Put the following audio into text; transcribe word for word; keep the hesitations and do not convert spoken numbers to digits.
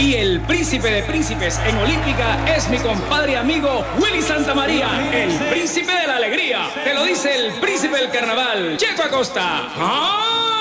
Y el príncipe de príncipes en Olímpica es mi compadre y amigo Willy Santamaría, el príncipe de la alegría. Te lo dice el príncipe del carnaval, Checo Acosta. ¡Ah!